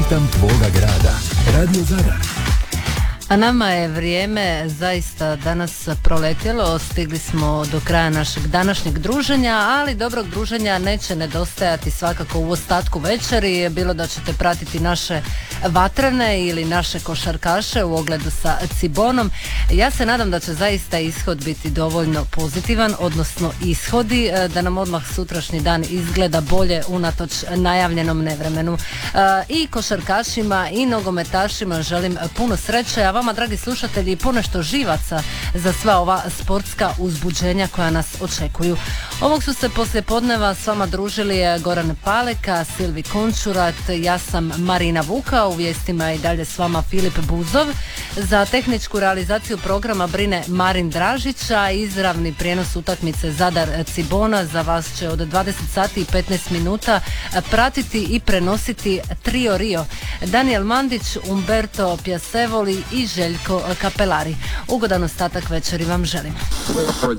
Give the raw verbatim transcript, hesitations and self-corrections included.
ritam tvoga grada. Radio Zadar. A nama je vrijeme zaista danas proletjelo, stigli smo do kraja našeg današnjeg druženja, ali dobrog druženja neće nedostajati svakako u ostatku večeri, bilo da ćete pratiti naše vatrene ili naše košarkaše u ogledu sa Cibonom. Ja se nadam da će zaista ishod biti dovoljno pozitivan, odnosno ishodi, da nam odmah sutrašnji dan izgleda bolje unatoč najavljenom nevremenu. I košarkašima i nogometašima želim puno sreće, a vama, dragi slušatelji, ponešto živaca za sva ova sportska uzbuđenja koja nas očekuju. Ovog su se poslijepodneva s vama družili Goran Paleka, Silvi Končurat, ja sam Marina Vuka, u vijestima i dalje s vama Filip Buzov. Za tehničku realizaciju programa brine Marin Dražić, a izravni prijenos utakmice Zadar Cibona za vas će od dvadeset sati i petnaest minuta pratiti i prenositi Trio Rio, Daniel Mandić, Umberto Piacevoli i Željko Kapelari. Ugodan ostatak večeri vam želim.